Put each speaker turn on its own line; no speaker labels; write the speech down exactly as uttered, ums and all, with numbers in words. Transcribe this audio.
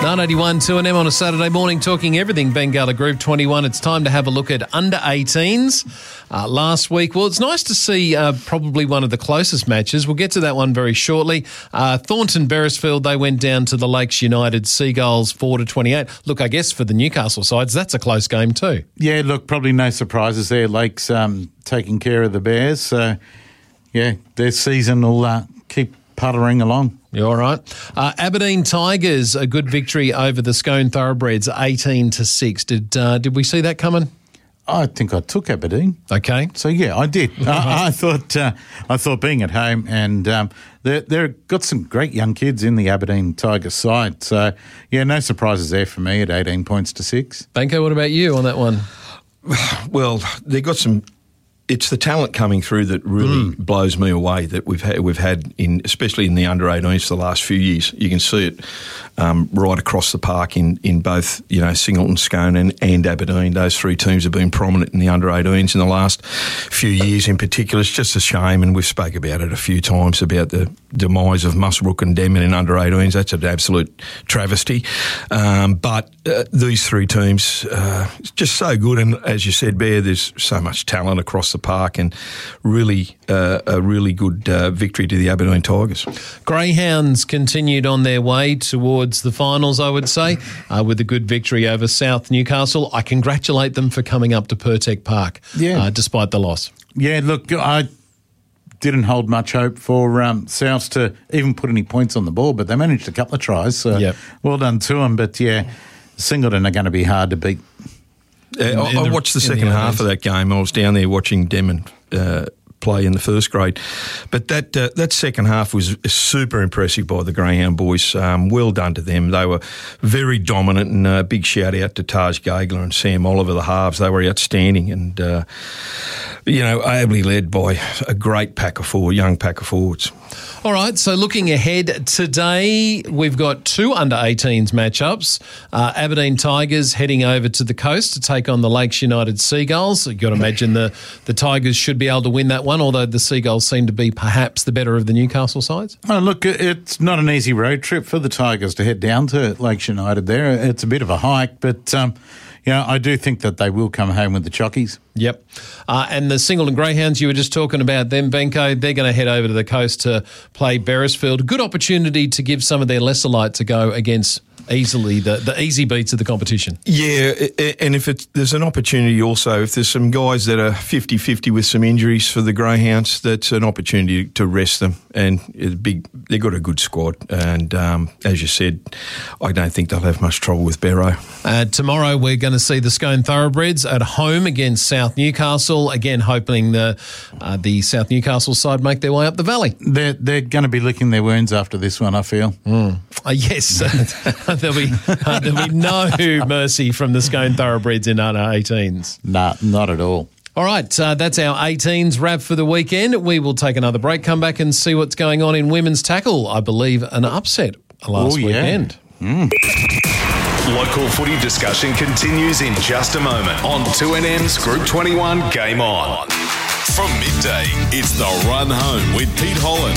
nine eighty-one two N M on a Saturday morning, talking everything Bengalla Group twenty-one. It's time to have a look at under eighteens. Uh, last week, well, it's nice to see uh, probably one of the closest matches. We'll get to that one very shortly. Uh, Thornton Beresfield, they went down to the Lakes United Seagulls four to twenty-eight. Look, I guess for the Newcastle sides, that's a close game too.
Yeah, look, probably no surprises there. Lakes um, taking care of the Bears. So, yeah, their season will uh, keep puttering along.
You all right? Uh, Aberdeen Tigers, a good victory over the Scone Thoroughbreds, eighteen to six. Did uh, did we see that coming?
I think I took Aberdeen.
Okay.
So yeah, I did. I, I thought uh, I thought being at home, and um, they they've got some great young kids in the Aberdeen Tigers side. So yeah, no surprises there for me at eighteen points to six.
Banco, what about you on that one?
Well, they've got some. It's the talent coming through that really mm. blows me away that we've had, we've had in, especially in the under eighteens the last few years. You can see it um, right across the park in, in both, you know, Singleton, Scone and, and Aberdeen. Those three teams have been prominent in the under eighteens in the last few years in particular. It's just a shame, and we've spoke about it a few times about the demise of Muswellbrook and Denman in under eighteens. That's an absolute travesty. Um, but uh, these three teams, uh, it's just so good. And as you said, Bear, there's so much talent across the park, and really uh, a really good uh, victory to the Aberdeen Tigers.
Greyhounds continued on their way towards the finals, I would say, uh, with a good victory over South Newcastle. I congratulate them for coming up to Pertec Park, yeah. uh, despite the loss.
Yeah, look, I didn't hold much hope for um, Souths to even put any points on the board, but they managed a couple of tries, so yep. well done to them. But yeah, Singleton are going to be hard to beat.
Uh, I, I watched the second the half of that game. I was down there watching Denman uh, play in the first grade. But that uh, that second half was super impressive by the Greyhound boys. Um, well done to them. They were very dominant, and a uh, big shout out to Taj Gagler and Sam Oliver, the halves. They were outstanding, and, uh, you know, ably led by a great pack of forward, young pack of forwards.
All right, so looking ahead today, we've got two under eighteens matchups. Uh, Aberdeen Tigers heading over to the coast to take on the Lakes United Seagulls. You've got to imagine the, the Tigers should be able to win that one, although the Seagulls seem to be perhaps the better of the Newcastle sides.
Oh, look, it's not an easy road trip for the Tigers to head down to Lakes United there. It's a bit of a hike, but um, you know, I do think that they will come home with the chockies.
Yep. Uh, and the Singleton Greyhounds, you were just talking about them, Benko. They're going to head over to the coast to play Beresfield. Good opportunity to give some of their lesser lights a go against easily the, the easy beats of the competition.
Yeah, and if it's, there's an opportunity also, if there's some guys that are fifty-fifty with some injuries for the Greyhounds, that's an opportunity to rest them. And it's big, they've got a good squad. And um, as you said, I don't think they'll have much trouble with Barrow.
Uh, tomorrow we're going to see the Scone Thoroughbreds at home against South Newcastle. Again, hoping the uh, the South Newcastle side make their way up the valley.
They're, they're going to be licking their wounds after this one, I feel.
Mm. Uh, yes. there'll, be, uh, there'll be no mercy from the Scone Thoroughbreds in under eighteens.
Nah, not at all.
All right, uh, that's our eighteens wrap for the weekend. We will take another break, come back and see what's going on in women's tackle. I believe an upset last
oh, yeah.
weekend.
Mm.
Local footy discussion continues in just a moment on two N M's Group twenty-one Game On. From midday, it's The Run Home with Pete Holland